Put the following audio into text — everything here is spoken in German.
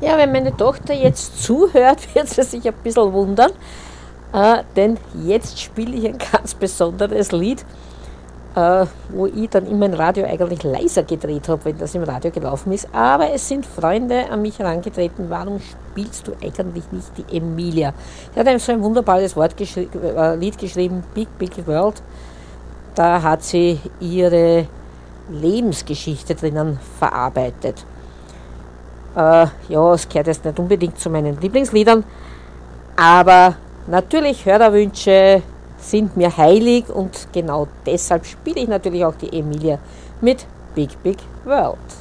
Ja, wenn meine Tochter jetzt zuhört, wird sie sich ein bisschen wundern, denn jetzt spiele ich ein ganz besonderes Lied, wo ich dann immer ein Radio eigentlich leiser gedreht habe, wenn das im Radio gelaufen ist. Aber es sind Freunde an mich herangetreten, warum spielst du eigentlich nicht die Emilia? Sie hat so ein wunderbares Lied geschrieben, Big Big World. Da hat sie ihre Lebensgeschichte drinnen verarbeitet. Ja, es gehört jetzt nicht unbedingt zu meinen Lieblingsliedern, aber natürlich Hörerwünsche sind mir heilig und genau deshalb spiele ich natürlich auch die Emilia mit Big Big World.